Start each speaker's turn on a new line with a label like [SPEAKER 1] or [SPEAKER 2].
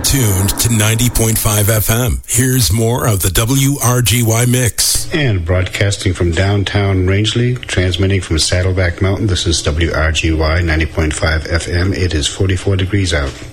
[SPEAKER 1] tuned to 90.5 FM. Here's more of the WRGY mix.
[SPEAKER 2] And broadcasting from downtown Rangeley, transmitting from Saddleback Mountain, this is WRGY 90.5 FM. It is 44 degrees out.